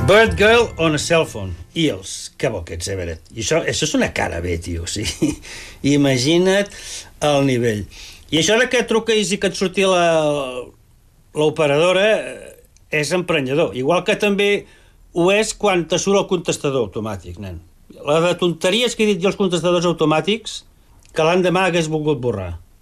Bird Girl on a Cell Phone. IELTS. Que bo que ets, Everett. I això és una cara bé, tio. Sí. Imagina't el nivell. I això de que truquis i que et surti l'operadora és emprenyador. Igual que també ho és quan te surt el contestador automàtic, nen. La de tonteries que he dit jo als contestadors automàtics que l'endemà hagués volgut borrar.